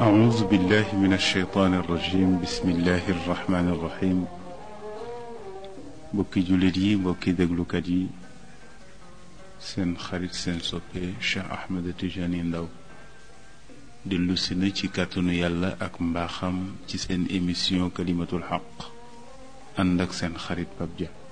أعوذ بالله من الشيطان الرجيم بسم الله الرحمن الرحيم بوكي جوليدي بوكي دغلوكادي سن خريط سن سوبي شيخ أحمد تيجاني ndaw dellu si na ci kàttanu yàlla ak mbaaxam ci seen émission kalimatul xaq ànd ak seen xarit Pape Dia